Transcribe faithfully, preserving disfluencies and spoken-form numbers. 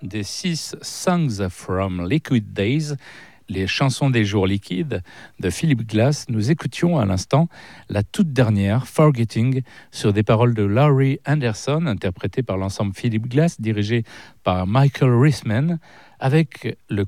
des six Songs from Liquid Days, les chansons des jours liquides de Philip Glass, nous écoutions à l'instant la toute dernière, Forgetting, sur des paroles de Laurie Anderson, interprétée par l'ensemble Philip Glass, dirigé par Michael Risman, avec le